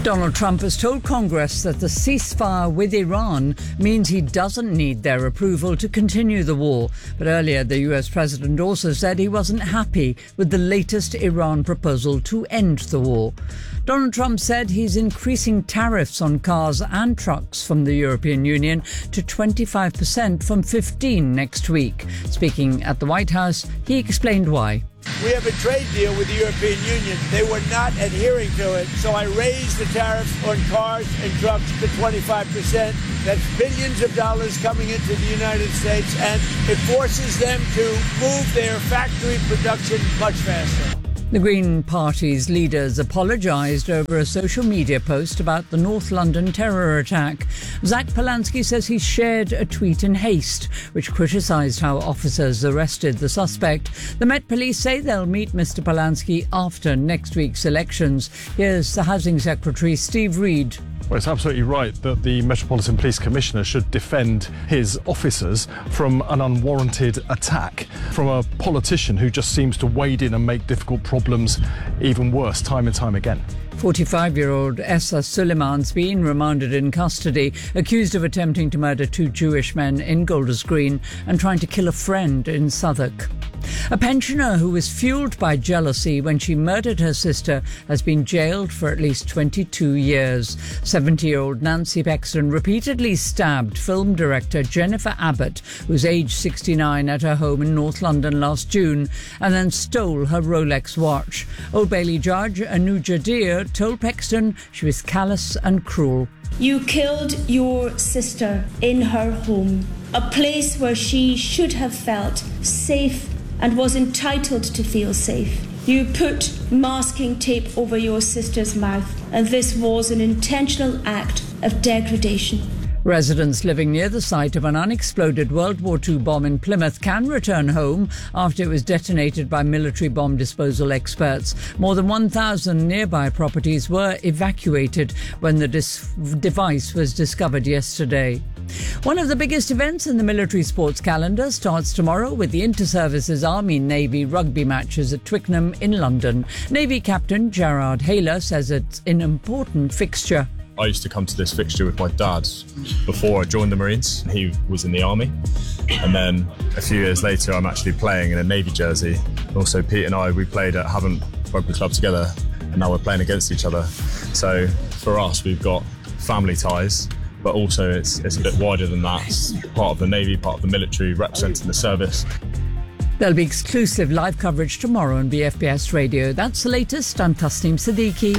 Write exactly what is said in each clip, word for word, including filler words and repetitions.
Donald Trump has told Congress that the ceasefire with Iran means he doesn't need their approval to continue the war. But earlier, the U S president also said he wasn't happy with the latest Iran proposal to end the war. Donald Trump said he's increasing tariffs on cars and trucks from the European Union to twenty-five percent from fifteen next week. Speaking at the White House, he explained why. We have a trade deal with the European Union. They were not adhering to it, so I raised the tariffs on cars and trucks to twenty-five percent. That's billions of dollars coming into the United States, and it forces them to move their factory production much faster. The Green Party's leaders apologised over a social media post about the North London terror attack. Zach Polanski says he shared a tweet in haste, which criticised how officers arrested the suspect. The Met Police say they'll meet Mr Polanski after next week's elections. Here's the Housing Secretary, Steve Reed. Well, it's absolutely right that the Metropolitan Police Commissioner should defend his officers from an unwarranted attack from a politician who just seems to wade in and make difficult problems even worse time and time again. forty-five-year-old Essa Suleiman's been remanded in custody, accused of attempting to murder two Jewish men in Golders Green and trying to kill a friend in Southwark. A pensioner who was fuelled by jealousy when she murdered her sister has been jailed for at least twenty-two years. seventy-year-old Nancy Pexton repeatedly stabbed film director Jennifer Abbott, who's aged sixty-nine, at her home in North London last June, and then stole her Rolex watch. Old Bailey judge Anuja Deer told Pexton she was callous and cruel. You killed your sister in her home, a place where she should have felt safe and was entitled to feel safe. You put masking tape over your sister's mouth, and this was an intentional act of degradation. Residents living near the site of an unexploded World War Two bomb in Plymouth can return home after it was detonated by military bomb disposal experts. More than one thousand nearby properties were evacuated when the dis- device was discovered yesterday. One of the biggest events in the military sports calendar starts tomorrow with the Inter-Services Army-Navy rugby matches at Twickenham in London. Navy captain Gerard Hayler says it's an important fixture. I used to come to this fixture with my dad before I joined the Marines. He was in the Army. And then a few years later, I'm actually playing in a Navy jersey. Also, Pete and I, we played at Havant Rugby Club together, and now we're playing against each other. So for us, we've got family ties, but also it's, it's a bit wider than that. It's part of the Navy, part of the military, representing the service. There'll be exclusive live coverage tomorrow on B F B S Radio. That's the latest. I'm Tasneem Siddiqui.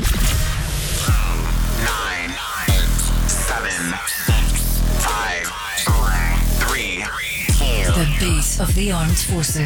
The beat of the armed forces.